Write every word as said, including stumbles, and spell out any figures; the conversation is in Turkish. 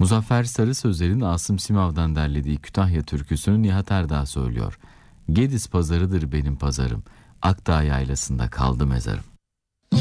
Muzaffer Sarı Sözler'in Asım Simav'dan derlediği Kütahya türküsünü Nihat Erdağ söylüyor. Gediz pazarıdır benim pazarım, Akdağ yaylasında kaldı mezarım.